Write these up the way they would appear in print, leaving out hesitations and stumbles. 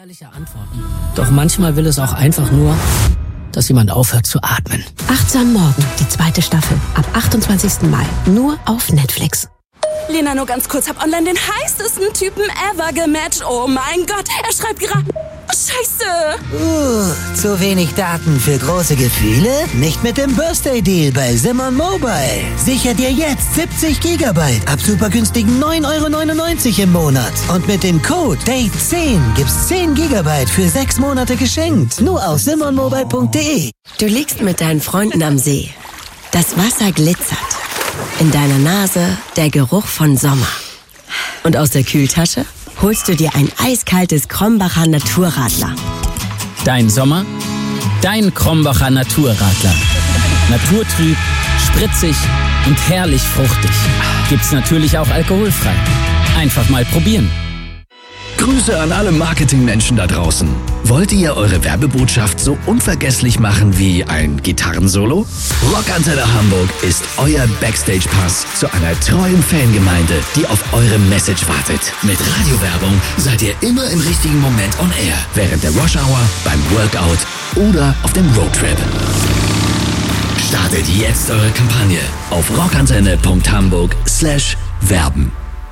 ehrliche Antworten. Doch manchmal will es auch einfach nur, dass jemand aufhört zu atmen. Achtsam Morgen, die 2. Staffel. Ab 28. Mai. Nur auf Netflix. Lena, nur ganz kurz. Hab online den heißesten Typen ever gematcht. Oh mein Gott, er schreibt gerade... Scheiße! Zu wenig Daten für große Gefühle? Nicht mit dem Birthday Deal bei Simon Mobile. Sicher dir jetzt 70 GB ab super günstigen 9,99 € im Monat. Und mit dem Code DATE10 gibt's 10 GB für 6 Monate geschenkt. Nur auf simonmobile.de. Du liegst mit deinen Freunden am See. Das Wasser glitzert. In deiner Nase der Geruch von Sommer. Und aus der Kühltasche holst du dir ein eiskaltes Krombacher Naturradler. Dein Sommer? Dein Krombacher Naturradler. Naturtrüb, spritzig und herrlich fruchtig. Gibt's natürlich auch alkoholfrei. Einfach mal probieren. Grüße an alle Marketingmenschen da draußen. Wollt ihr eure Werbebotschaft so unvergesslich machen wie ein Gitarrensolo? Rockantenne Hamburg ist euer Backstage-Pass zu einer treuen Fangemeinde, die auf eure Message wartet. Mit Radiowerbung seid ihr immer im richtigen Moment on air. Während der Rush Hour, beim Workout oder auf dem Roadtrip. Startet jetzt eure Kampagne auf rockantenne.hamburg/werben.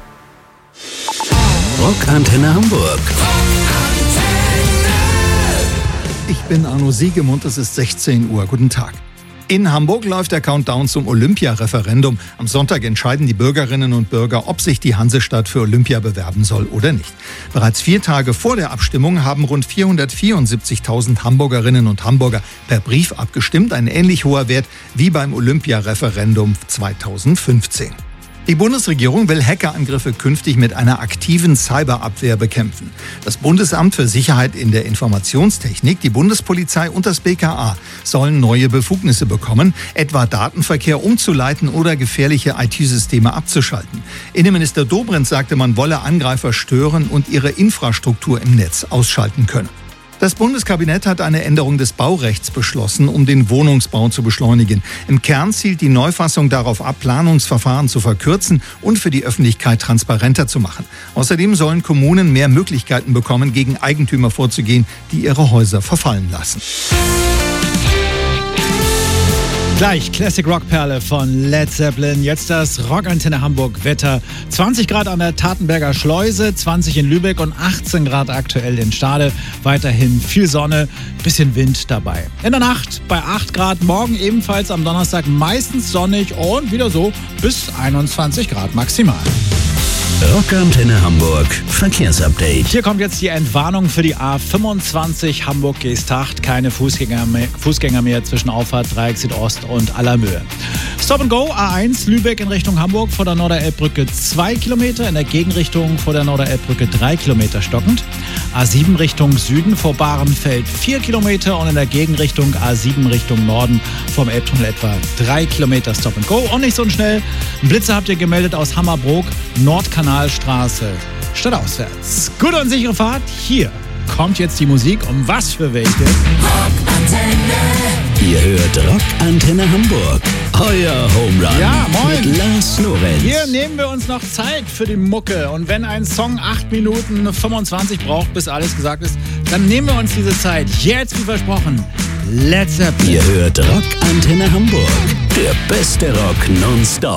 Rockantenne Hamburg. Ich bin Arno Siegemund, es ist 16 Uhr. Guten Tag. In Hamburg läuft der Countdown zum Olympia-Referendum. Am Sonntag entscheiden die Bürgerinnen und Bürger, ob sich die Hansestadt für Olympia bewerben soll oder nicht. Bereits 4 Tage vor der Abstimmung haben rund 474.000 Hamburgerinnen und Hamburger per Brief abgestimmt. Ein ähnlich hoher Wert wie beim Olympia-Referendum 2015. Die Bundesregierung will Hackerangriffe künftig mit einer aktiven Cyberabwehr bekämpfen. Das Bundesamt für Sicherheit in der Informationstechnik, die Bundespolizei und das BKA sollen neue Befugnisse bekommen, etwa Datenverkehr umzuleiten oder gefährliche IT-Systeme abzuschalten. Innenminister Dobrindt sagte, man wolle Angreifer stören und ihre Infrastruktur im Netz ausschalten können. Das Bundeskabinett hat eine Änderung des Baurechts beschlossen, um den Wohnungsbau zu beschleunigen. Im Kern zielt die Neufassung darauf ab, Planungsverfahren zu verkürzen und für die Öffentlichkeit transparenter zu machen. Außerdem sollen Kommunen mehr Möglichkeiten bekommen, gegen Eigentümer vorzugehen, die ihre Häuser verfallen lassen. Gleich Classic Rock Perle von Led Zeppelin. Jetzt das Rockantenne Hamburg Wetter. 20 Grad an der Tatenberger Schleuse, 20 in Lübeck und 18 Grad aktuell in Stade. Weiterhin viel Sonne, bisschen Wind dabei. In der Nacht bei 8 Grad, morgen ebenfalls am Donnerstag meistens sonnig und wieder so bis 21 Grad maximal. Rockantenne Hamburg Verkehrsupdate. Hier kommt jetzt die Entwarnung für die A25 Hamburg-Geesthacht. Keine Fußgänger mehr zwischen Auffahrt Dreieck Südost und Allermöhe. Stop and Go A1 Lübeck in Richtung Hamburg vor der Norderelbbrücke 2 Kilometer, in der Gegenrichtung vor der Norderelbbrücke 3 Kilometer stockend. A7 Richtung Süden vor Bahrenfeld 4 Kilometer und in der Gegenrichtung A7 Richtung Norden vom Elbtunnel etwa 3 Kilometer Stop and Go. Und nicht so schnell. Einen Blitzer habt ihr gemeldet aus Hammerbrook, Nordkanalstraße, stadtauswärts. Gute und sichere Fahrt. Hier kommt jetzt die Musik. Um was für welche? Rockantenne. Ihr hört Rockantenne Hamburg. Euer Home Run. Ja, moin. Mit Lars Lorenz. Hier nehmen wir uns noch Zeit für die Mucke. Und wenn ein Song 8 Minuten 25 braucht, bis alles gesagt ist, dann nehmen wir uns diese Zeit. Jetzt, wie versprochen, Led Zeppelin. Ihr hört Rockantenne Hamburg. Der beste Rock nonstop.